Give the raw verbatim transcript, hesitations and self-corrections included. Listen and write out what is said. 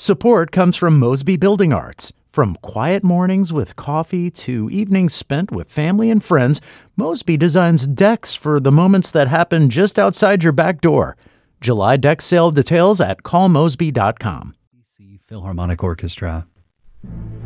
Support comes from Mosby Building Arts. From quiet mornings with coffee to evenings spent with family and friends, Mosby designs decks for the moments that happen just outside your back door. July deck sale details at call mosby dot com. D C Philharmonic Orchestra.